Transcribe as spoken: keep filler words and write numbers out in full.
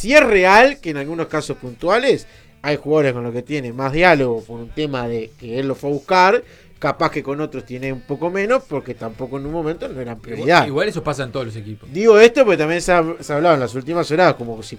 si es real que en algunos casos puntuales hay jugadores con los que tiene más diálogo por un tema de que él lo fue a buscar, capaz que con otros tiene un poco menos porque tampoco en un momento no eran prioridad. Igual, igual eso pasa en todos los equipos. Digo esto porque también se ha, se ha hablado en las últimas horas como si